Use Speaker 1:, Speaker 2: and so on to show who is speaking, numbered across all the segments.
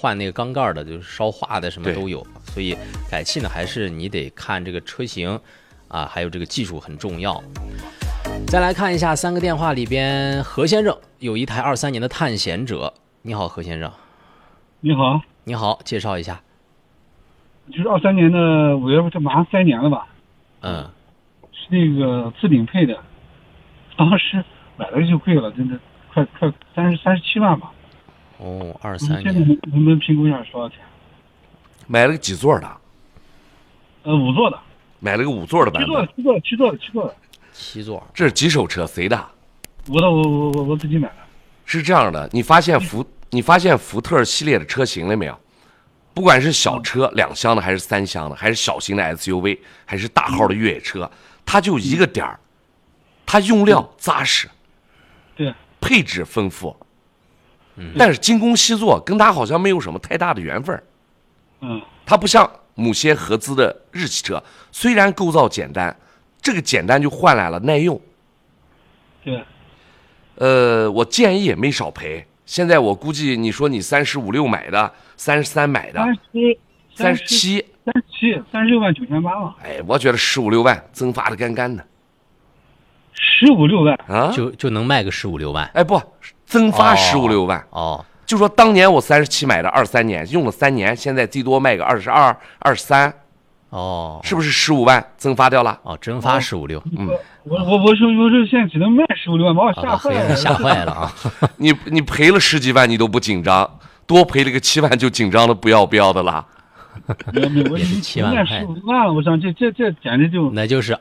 Speaker 1: 换那个缸盖的，就是烧化的什么都有。所以改气呢，还是你得看这个车型啊，还有这个技术很重要。再来看一下3个电话里边，何先生有一台23年的探险者。你好，何先生。
Speaker 2: 你好。
Speaker 1: 你好，介绍一下。
Speaker 2: 就是23年的5月份，这马上3年了吧？是那个自顶配的，当时买了就贵了，真的快37万吧。
Speaker 1: 哦，23年。
Speaker 2: 现在能不能评估一下多少钱？
Speaker 3: 买了个几座的
Speaker 2: ？5座的。
Speaker 3: 买了个5座的版本。
Speaker 2: 7座。
Speaker 3: 这是几手车？谁的？
Speaker 2: 我自己买的。
Speaker 3: 是这样的，你发现福特系列的车型了没有？不管是小车2厢的，还是3厢的，还是小型的 SUV， 还是大号的越野车，它就一个点儿，它用料扎实，
Speaker 2: 对，
Speaker 3: 配置丰富，但是精工细作跟它好像没有什么太大的缘分。它不像某些合资的日系车，虽然构造简单，这个简单就换来了耐用。
Speaker 2: 对。
Speaker 3: 我建议没少赔。现在我估计，你说你35、6买的，33买的，37，36
Speaker 2: 万9800嘛。
Speaker 3: 哎，我觉得15、6万增发的干干的。
Speaker 2: 15、6万
Speaker 3: 啊，
Speaker 1: 就能卖个15、6万。
Speaker 3: 哎，不，增发15、6万。
Speaker 1: 哦，
Speaker 3: 就说当年我37买的，23年用了3年，现在最多卖个22、23。
Speaker 1: 哦，
Speaker 3: 是不是15万增发掉了？
Speaker 1: 哦，增发15、6。
Speaker 2: 我说现在只能卖15、6万，把我吓坏了。
Speaker 1: 吓坏了啊！
Speaker 3: 你赔了10几万你都不紧张，多赔了个7万就紧张的不要的了。
Speaker 2: 也是7万块，15万了，我想这简直就
Speaker 1: 那就是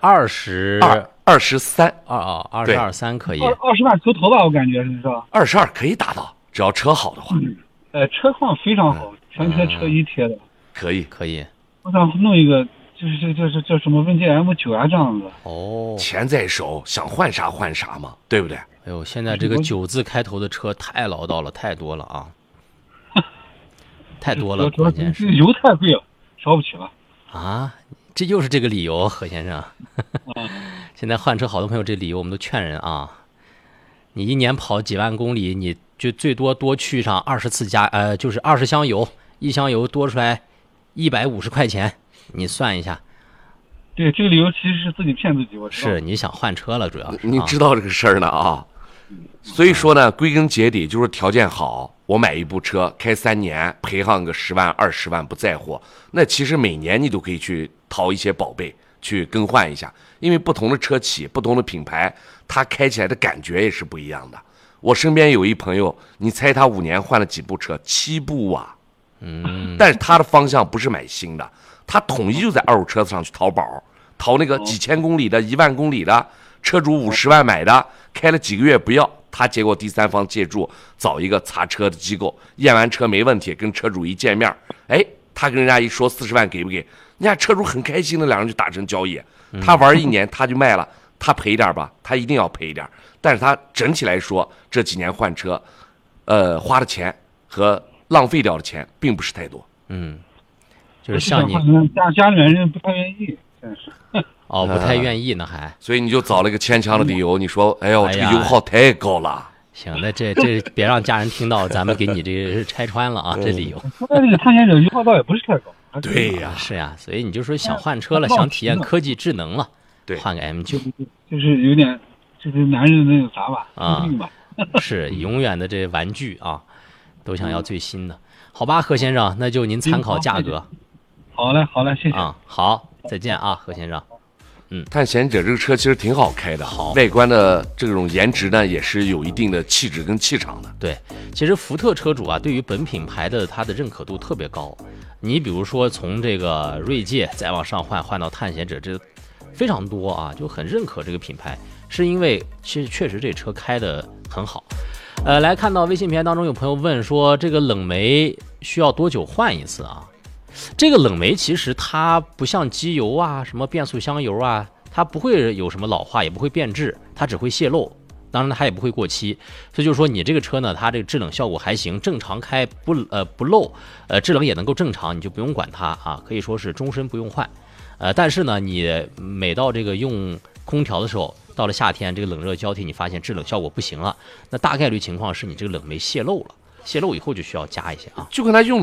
Speaker 1: 2322、23可以
Speaker 2: ，20万出头吧，我感觉是吧
Speaker 3: ？22可以达到，只要车好的话。
Speaker 2: 车况非常好，全车衣贴的。
Speaker 3: 可以。
Speaker 2: 我想弄一个，就是叫什么问界 M9啊这样子。
Speaker 1: 哦，
Speaker 3: 钱在手，想换啥换啥嘛，对不对？
Speaker 1: 哎呦，现在这个9字开头的车太唠叨了，太多了啊，太多了。关键是
Speaker 2: 油太贵了，烧不起了。
Speaker 1: 啊，这又是这个理由，何先生。现在换车，好多朋友这理由我们都劝人啊，你一年跑几万公里，你就最多去上20次就是20箱油，1箱油多出来150块钱，你算一下。
Speaker 2: 对，这个理由其实是自己骗自己，我知道。
Speaker 1: 是你想换车了，主要是
Speaker 3: 你知道这个事儿呢啊。所以说呢，归根结底就是条件好，我买一部车开3年，赔上个10万20万不在乎。那其实每年你都可以去淘一些宝贝去更换一下，因为不同的车企、不同的品牌，它开起来的感觉也是不一样的。我身边有一朋友，你猜他5年换了几部车？7部啊。但是他的方向不是买新的，他统一就在二手车子上去淘宝，淘那个几千公里的、1万公里的，车主50万买的，开了几个月不要，他结果第三方借助找一个擦车的机构，验完车没问题，跟车主一见面，哎，他跟人家一说40万给不给，人家车主很开心的，2人就达成交易。他玩1年他就卖了，他赔一点吧，他一定要赔一点，但是他整体来说这几年换车，花的钱和浪费掉的钱并不是太多。
Speaker 1: 就是像你
Speaker 2: 家里面人不太愿意，真是。
Speaker 1: 哦，不太愿意呢还。
Speaker 3: 所以你就找了一个牵强的理由，你说，哎呦，这个油耗太高了。
Speaker 1: 行，那这别让家人听到，咱们给你这个拆穿了啊，这理由。
Speaker 2: 那这个探险者油耗倒也不是太高。
Speaker 3: 对呀，
Speaker 1: 是呀，所以你就说想换车了，想体验科技智能了，
Speaker 3: 对，
Speaker 1: 换个 M9，
Speaker 2: 就是有点，就是男人的那个啥吧，
Speaker 1: 啊，是永远的这玩具啊，都想要最新的。好吧，何先生，那就您参考价格。
Speaker 2: 好嘞，谢谢
Speaker 1: 啊，好，再见啊，何先生。
Speaker 3: 探险者这个车其实挺好开的，外观的这种颜值呢，也是有一定的气质跟气场的。
Speaker 1: 对，其实福特车主啊，对于本品牌的它的认可度特别高。你比如说从这个锐界再往上换到探险者，这非常多啊，就很认可这个品牌，是因为其实确实这车开得很好。来看到微信平台当中有朋友问说，这个冷媒需要多久换一次啊？这个冷媒其实它不像机油啊、什么变速箱油啊，它不会有什么老化，也不会变质，它只会泄漏，当然它也不会过期。所以就是说你这个车呢，它这个制冷效果还行，正常开不漏，制冷也能够正常，你就不用管它啊，可以说是终身不用换。但是呢，你每到这个用空调的时候，到了夏天这个冷热交替，你发现制冷效果不行了，那大概率情况是你这个冷媒泄漏了，泄漏以后就需要加一些啊，
Speaker 3: 就跟它用